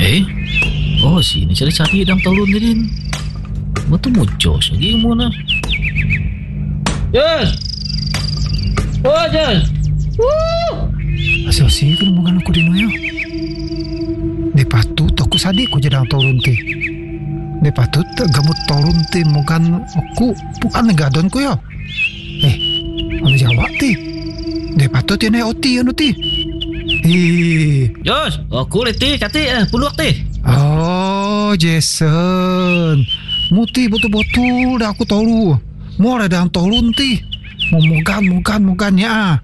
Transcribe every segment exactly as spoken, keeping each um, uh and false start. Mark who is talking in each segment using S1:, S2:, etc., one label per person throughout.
S1: Eh? Oh, sini cari-cari dalam tahun ni din. Betul mujos lagi mo na. Yes! Oh, yes! Woo!
S2: Asal-asal ka naman ako din mo. Di patut aku sadik ko jadang tahun ti. Di patut gamut tahun ti mukan aku bukan negadon ko ya. Eh, ano jawab ti? Di patut yun ay oti ano ti. Eh.
S1: Yes! Aku leti kati eh, puluh ti.
S2: Oh, Jason. Muti betul-betul dah aku tahu. Mau ada dalam tahun ti. Mau mugan-mugan-mugan ya.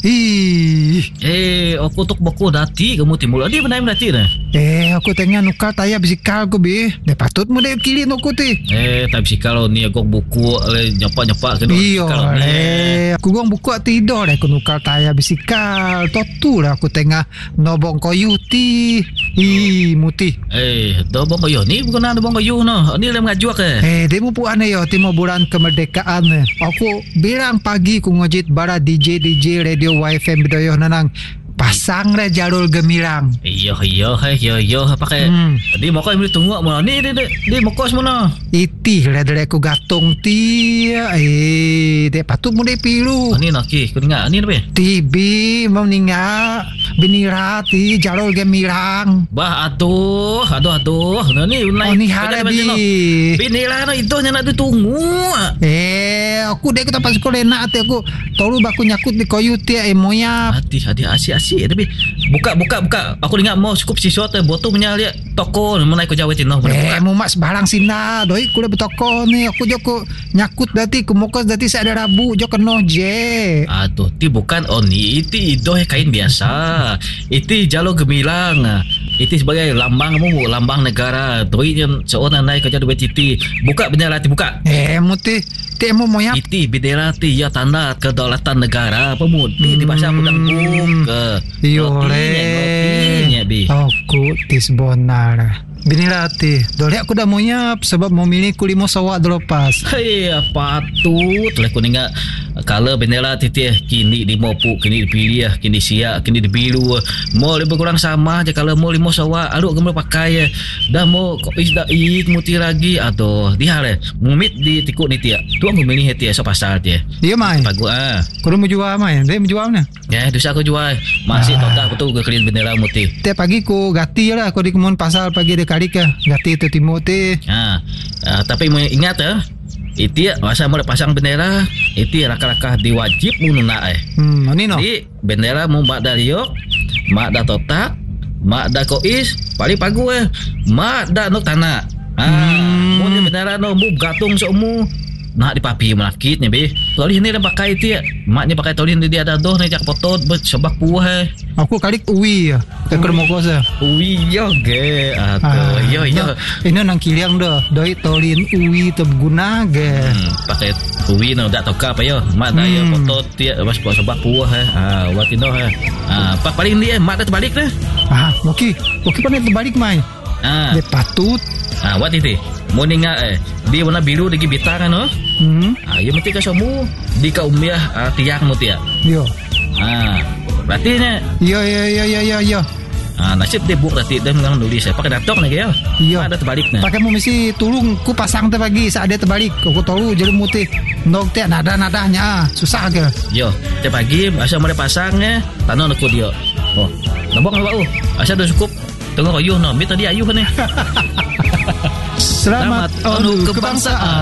S2: Ih.
S1: Eh, aku tok bako dati kamu timul. Adi benai dati dah.
S2: Eh, aku tengah nukar tayar bisikal ko be. Dia patut mo dia kili aku ti.
S1: Eh, tak bisikal ni aku buku le nyapak-nyapak kena
S2: bisikal ni. Eh, aku gong buku tidur dah aku nukar tayar bisikal. Totu lah aku tengah nobong kayu ti. Ih, muti.
S1: Eh, dah bong kayu ni bukan ada bong kayu no. Ni lem ngajuak eh.
S2: Eh, demo pu ane yo timo bulan kemerdekaan. Aku bilang pagi ku ngojit bara D J D J radio Y F M Bidoyo nanang pasang re jalur gemilang.
S1: Iya iya iya iya pakai.
S2: Hmm.
S1: Di moko ini tunggu mana ni di di moko semua.
S2: Iti re dari aku gatung ti. Eh, de patut mu de pilu.
S1: Ni nak ki, kau dengar ni apa?
S2: Tibi mau ninga binira ti jalur gemilang.
S1: Bah aduh, aduh aduh. Nah ni
S2: Oh ni hara bi.
S1: Binira no itu nya nak ditunggu.
S2: Eh, aku dek kita pas sekolah nak ti aku tolu baku nyakut di kayu ti eh moya.
S1: Hati hati asyik-asyik tapi buka buka buka. Aku dengar mau cukup siswa tu botol punya lihat toko mana ikut Jawa Tino.
S2: Eh, mau mak sebarang sina. Doi ku dah bertoko ni. Aku joko nyakut dati ku mokos dati saya ada rabu jo keno je.
S1: Aduh, ti bukan oh ni itu itu kain biasa. Itu jalur gemilang. Itu sebagai lambang mu, lambang negara. Doi yang seorang naik kerja dua titi. Buka bendera ti buka.
S2: Eh, muti ti mau moya.
S1: Itu bendera ti ya tanda kedaulatan negara. Pemudi di bahasa Kudang ke.
S2: Iyo le. Aku tis bonar. Binilati. Dole aku dah mau nyap sebab mau milih kulimo sawak lepas.
S1: Hei, patut lah aku dengar kalau bendera titi kini di mopu, kini dipilih, kini siap, kini dibiru. Mau lebih kurang sama aja kalau mau limo sawak, aduh kamu pakai. Dah mau kok is dah ik muti lagi atau dia le. Mumit di tikuk ni tia. Tu aku milih tia so pasal tia.
S2: Dia mai.
S1: Pagu ah.
S2: Kau mau jual mai? Dia mau jual mana?
S1: Ya, dosa aku jual. Masih ah. Total betul ke kelin bendera muti.
S2: Tiap pagi ku gati lah aku di kemun pasal pagi de kali ke. Gati tu Timoti.
S1: Ha. Uh, tapi mau ingat eh. Itu masa mau pasang bendera, itu raka-raka diwajib mununa eh.
S2: Hmm, ini no.
S1: Di bendera mau mak dari yok, mak dah totak, mak dah kois, paling pagu eh. Mak dah nok tanah. Ah, hmm. Mau bendera no mu gatung somu. Nak dipapi melakitnya be. Tolih ni dah pakai itu ya. Maknya pakai tolih ni dia ada doh ni jak potot sebab puah eh.
S2: Aku kali uwi ya. Tekor mogos ya.
S1: Uwi yo ge. Atau yo yo.
S2: Ini nang kiliang dah. Doi tolin uwi terguna ge.
S1: Hmm, pakai uwi no dak toka apa yo. Mak dah yo potot dia bas sebab puah eh. Ah, watino eh. Ah, pak paling dia mak dah terbalik dah.
S2: Ah, okey. Okey pandai terbalik mai.
S1: Ah.
S2: Dia patut.
S1: Ah, wat itu. Mau ninga eh. Dia warna biru lagi bitang kan no.
S2: Hmm.
S1: Ah, ya mesti ka somu di ka umiah uh, tiang mu tia.
S2: Yo.
S1: Ah, berarti nya.
S2: Yo yo yo yo yo yo.
S1: Ah, nasib dia buk tadi dia mengang nulis saya pakai datok lagi ya.
S2: Iya.
S1: Ada terbalik nah.
S2: Pakai mu mesti tulung ku pasang teh pagi saat dia terbalik. Aku tahu jadi mutih. Nok teh nada-nadanya susah ke.
S1: Yo, teh pagi asal mulai pasangnya tanah aku dia. Oh, nabok nabok oh. Asal dah cukup. Tengok ayuh no, mi tadi ayuh ni.
S2: Selamat, Selamat anu kebangsaan.